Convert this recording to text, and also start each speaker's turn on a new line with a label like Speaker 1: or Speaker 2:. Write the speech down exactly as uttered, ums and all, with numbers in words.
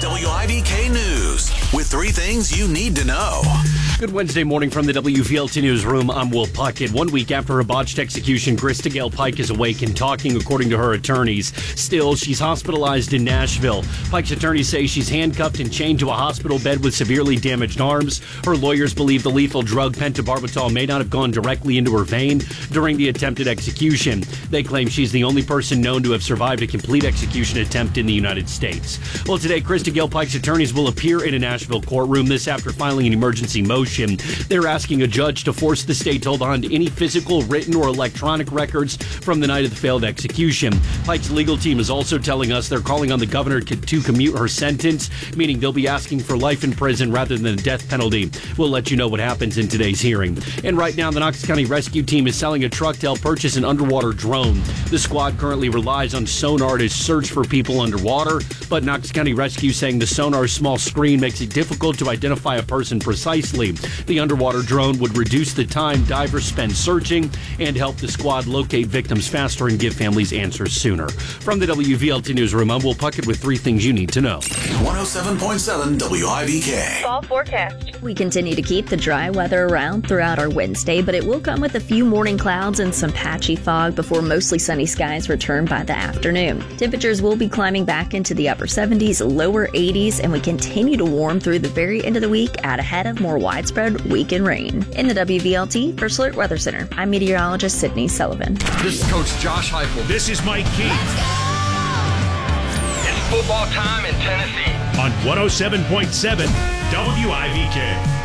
Speaker 1: W I V K News with three things you need to know.
Speaker 2: Good Wednesday morning from the W V L T Newsroom. I'm Will Puckett. One week after her botched execution, Krista Gale Pike is awake and talking, according to her attorneys. Still, she's hospitalized in Nashville. Pike's attorneys say she's handcuffed and chained to a hospital bed with severely damaged arms. Her lawyers believe the lethal drug pentobarbital may not have gone directly into her vein during the attempted execution. They claim she's the only person known to have survived a complete execution attempt in the United States. Well, today, Krista Gale Pike's attorneys will appear in a Nashville courtroom, this after filing an emergency motion. They're asking a judge to force the state to hold on to any physical, written, or electronic records from the night of the failed execution. Pike's legal team is also telling us they're calling on the governor to commute her sentence, meaning they'll be asking for life in prison rather than a death penalty. We'll let you know what happens in today's hearing. And right now, the Knox County Rescue Team is selling a truck to help purchase an underwater drone. The squad currently relies on sonar to search for people underwater, but Knox County Rescue saying the sonar's small screen makes it difficult to identify a person precisely. The underwater drone would reduce the time divers spend searching and help the squad locate victims faster and give families answers sooner. From the W V L T Newsroom, I'm Will Puckett with three things you need to know.
Speaker 1: one oh seven point seven W I V K.
Speaker 3: Fall forecast.
Speaker 4: We continue to keep the dry weather around throughout our Wednesday, but it will come with a few morning clouds and some patchy fog before mostly sunny skies return by the afternoon. Temperatures will be climbing back into the upper seventies, lower eighties, and we continue to warm through the very end of the week out ahead of more widespread weekend rain. In the W V L T for Slurt Weather Center, I'm meteorologist Sydney Sullivan.
Speaker 5: This is Coach Josh Heupel.
Speaker 6: This is Mike Keith.
Speaker 5: It's football time in Tennessee
Speaker 6: on one oh seven point seven W I V K.